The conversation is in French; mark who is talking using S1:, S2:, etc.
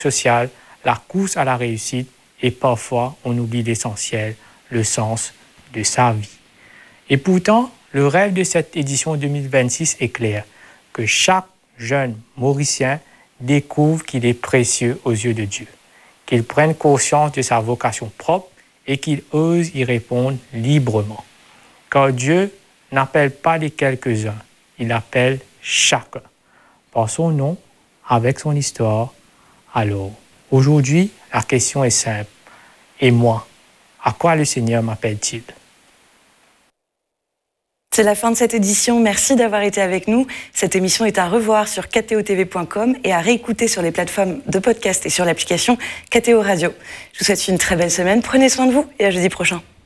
S1: sociale, la course à la réussite et parfois on oublie l'essentiel, le sens de sa vie. Et pourtant, le rêve de cette édition 2026 est clair, que chaque jeune Mauricien découvre qu'il est précieux aux yeux de Dieu, qu'il prenne conscience de sa vocation propre et qu'il ose y répondre librement. Car Dieu n'appelle pas les quelques-uns, il appelle chacun, par son nom, avec son histoire. Alors, aujourd'hui, la question est simple. Et moi, à quoi le Seigneur m'appelle-t-il?
S2: C'est la fin de cette édition. Merci d'avoir été avec nous. Cette émission est à revoir sur ktotv.com et à réécouter sur les plateformes de podcast et sur l'application KTO Radio. Je vous souhaite une très belle semaine. Prenez soin de vous et à jeudi prochain.